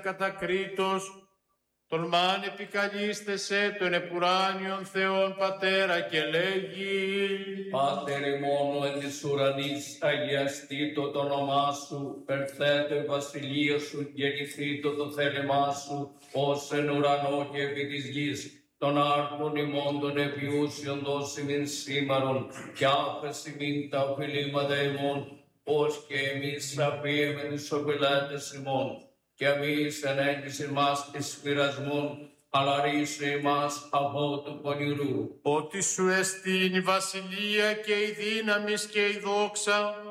κατακρίτως, τολμάν επικαλίστεσαι τον επουράνιον Θεόν Πατέρα και λέγει: Πάτερ ημών εν της ουρανής, αγιαστήτω το όνομά σου, περθέτω η βασιλεία σου, γεννηθήτω το θέλημά σου, ως εν ουρανό και επί της γης. Τον άρτων ημών των επιούσιων δώσει μην σήμερον, κι άφες ημίν τα οφειλήματα ημών, ως και εμείς απίεμεν τους οφειλέτες ημών. Και εμείς εν έγκυσιν μας εις πειρασμών, αλλά ρίσε ημάς από του πονηρού. Ότι σου εστίν η βασιλεία και η δύναμις και η δόξα